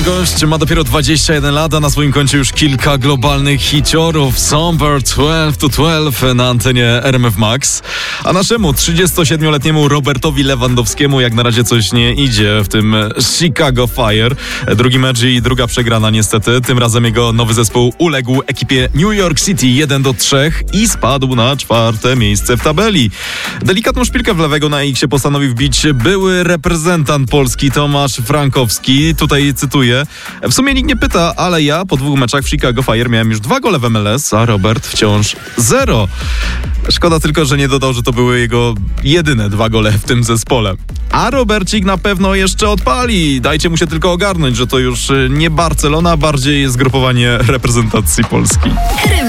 gość ma dopiero 21 lat, a na swoim koncie już kilka globalnych hiciorów. Somber 12 to 12 na antenie RMF Max. A naszemu 37-letniemu Robertowi Lewandowskiemu jak na razie coś nie idzie w tym Chicago Fire. Drugi mecz i druga przegrana niestety. Tym razem jego nowy zespół uległ ekipie New York City 1-3 i spadł na 4. miejsce w tabeli. Delikatną szpilkę w lewego na X-ie postanowił wbić były reprezentant Polski Tomasz Frankowski. Tutaj cytuję: w sumie nikt nie pyta, ale ja po 2 meczach w Chicago Fire miałem już 2 gole w MLS, a Robert wciąż 0. Szkoda tylko, że nie dodał, że to były jego jedyne 2 gole w tym zespole. A Robercik na pewno jeszcze odpali. Dajcie mu się tylko ogarnąć, że to już nie Barcelona, bardziej zgrupowanie reprezentacji Polski.